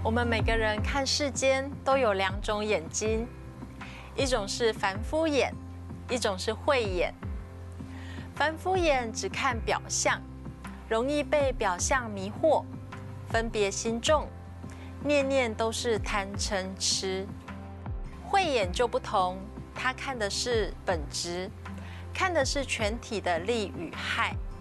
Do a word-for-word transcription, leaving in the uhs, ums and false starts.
我们每个人看世间都有两种眼睛，一种是凡夫眼，一种是慧眼。凡夫眼只看表象，容易被表象迷惑，分别心重，念念都是贪嗔痴。慧眼就不同，它看的是本质，看的是全体的利与害。